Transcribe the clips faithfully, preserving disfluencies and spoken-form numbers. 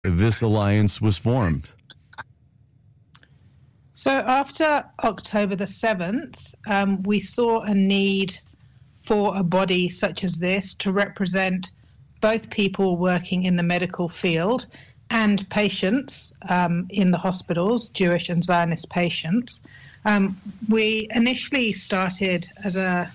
this alliance was formed? So after October the seventh, um, we saw a need for a body such as this to represent both people working in the medical field and patients um, in the hospitals, Jewish and Zionist patients. Um, we initially started as a,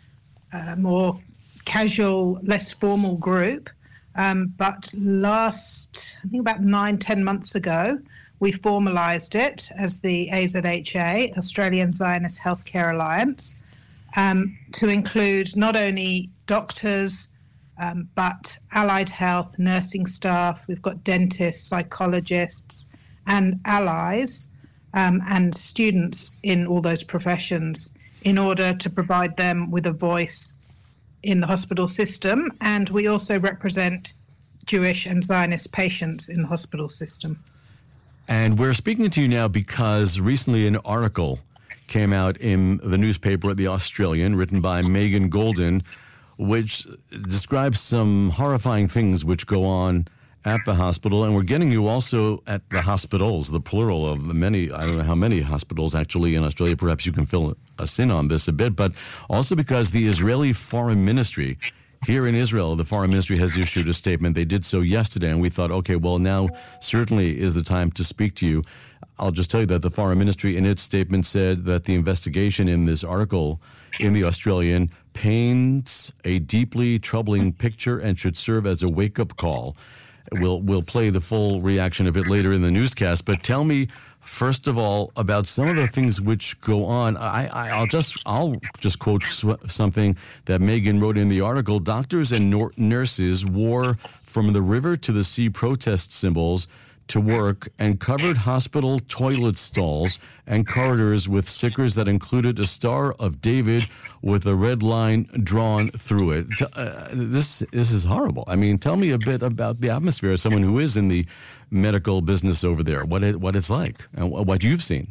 a more casual, less formal group, um, but last, I think about nine, ten months ago, we formalised it as the A Z H A, Australian Zionist Healthcare Alliance, um, to include not only doctors, um, but allied health, nursing staff. We've got dentists, psychologists, and allies, um, and students in all those professions, in order to provide them with a voice in the hospital system. And we also represent Jewish and Zionist patients in the hospital system. And we're speaking to you now because recently an article came out in the newspaper at The Australian, written by Megan Golden, which describes some horrifying things which go on at the hospital. And we're getting you also at the hospitals, the plural of the many, I don't know how many hospitals actually in Australia. Perhaps you can fill us in on this a bit, but also because the Israeli Foreign Ministry here in Israel, the Foreign Ministry has issued a statement. They did so yesterday, and we thought, okay, well, now certainly is the time to speak to you. I'll just tell you that the Foreign Ministry in its statement said that the investigation in this article in The Australian paints a deeply troubling picture and should serve as a wake-up call. We'll, we'll play the full reaction of it later in the newscast, but tell me, first of all, about some of the things which go on. I, I, I'll just I'll just quote something that Megan wrote in the article. Doctors and nor- nurses wore from the river to the sea protest symbols to work and covered hospital toilet stalls and corridors with stickers that included a Star of David with a red line drawn through it. Uh, this this is horrible. I mean, tell me a bit about the atmosphere as someone who is in the medical business over there, what it, what it's like and what you've seen.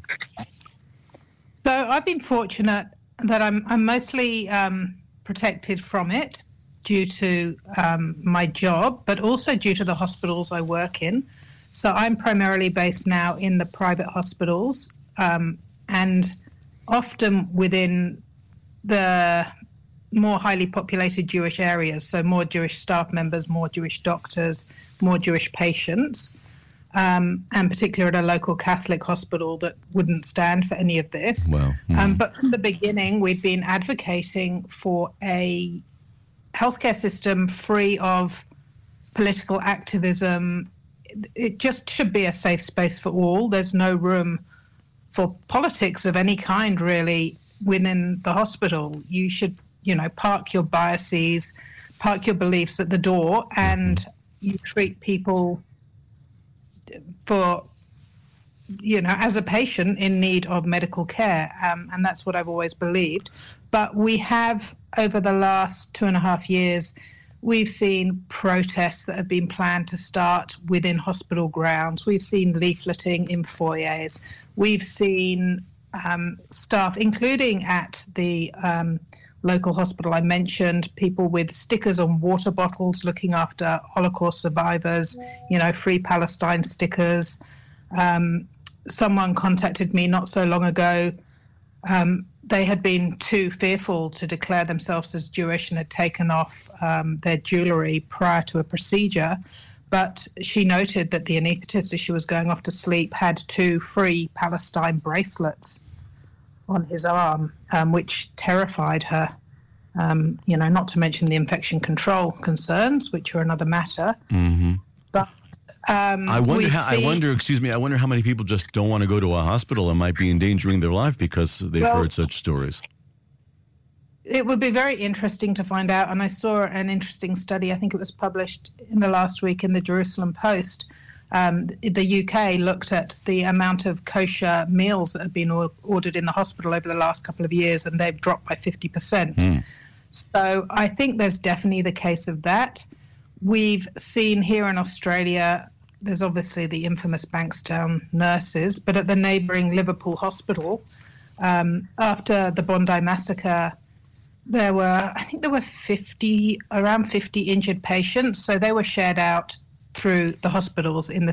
So I've been fortunate that I'm I'm mostly um, protected from it due to um, my job, but also due to the hospitals I work in. So I'm primarily based now in the private hospitals, um, and often within the more highly populated Jewish areas, so more Jewish staff members, more Jewish doctors, more Jewish patients, um, and particularly at a local Catholic hospital that wouldn't stand for any of this. Wow. Mm. Um, but from the beginning, we've been advocating for a healthcare system free of political activism. It just should be a safe space for all. There's no room for politics of any kind, really, within the hospital. You should, you know, park your biases, park your beliefs at the door, and you treat people for, you know, as a patient in need of medical care. Um, and that's what I've always believed. But we have, over the last two and a half years, we've seen protests that have been planned to start within hospital grounds. We've seen leafleting in foyers. We've seen um, staff, including at the um, local hospital I mentioned, people with stickers on water bottles looking after Holocaust survivors, you know, Free Palestine stickers. Um, someone contacted me not so long ago. Um, they had been too fearful to declare themselves as Jewish and had taken off um, their jewellery prior to a procedure. But she noted that the anaesthetist, as she was going off to sleep, had two Free Palestine bracelets on his arm, um, which terrified her. Um, you know, not to mention the infection control concerns, which are another matter. Mm-hmm. But um, I wonder. How, see, I wonder. Excuse me. I wonder how many people just don't want to go to a hospital and might be endangering their life because they've well, heard such stories. It would be very interesting to find out. And I saw an interesting study. I think it was published in the last week in the Jerusalem Post. Um, the U K looked at the amount of kosher meals that have been or- ordered in the hospital over the last couple of years, and they've dropped by fifty percent. Mm. So I think there's definitely the case of that. We've seen here in Australia, there's obviously the infamous Bankstown nurses, but at the neighbouring Liverpool Hospital, um, after the Bondi massacre, there were, I think there were fifty, around fifty injured patients. So they were shared out through the hospitals in the